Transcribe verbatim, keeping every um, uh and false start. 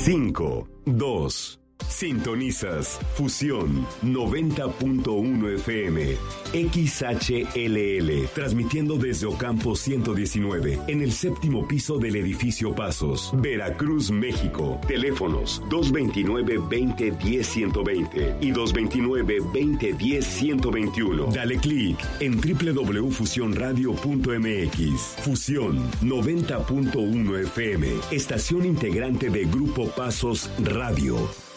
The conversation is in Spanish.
cinco, dos. Sintonizas Fusión noventa punto uno F M, X H L L, transmitiendo desde Ocampo ciento diecinueve, en el séptimo piso del edificio Pasos, Veracruz, México. Teléfonos dos veintinueve, veinte, diez, ciento veinte y dos veintinueve, veinte, diez, ciento veintiuno. Dale clic en doble u doble u doble u punto fusión radio punto m x. Fusión noventa punto uno F M, estación integrante de Grupo Pasos Radio.